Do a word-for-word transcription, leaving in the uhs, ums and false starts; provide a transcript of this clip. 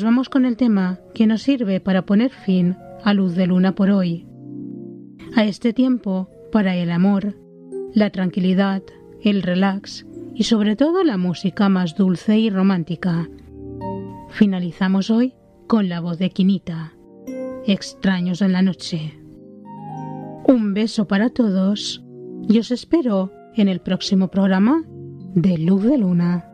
nos vamos con el tema que nos sirve para poner fin a Luz de Luna por hoy. A este tiempo para el amor, la tranquilidad, el relax y sobre todo la música más dulce y romántica. Finalizamos hoy con la voz de Quinita. Extraños en la noche. Un beso para todos y os espero en el próximo programa de Luz de Luna.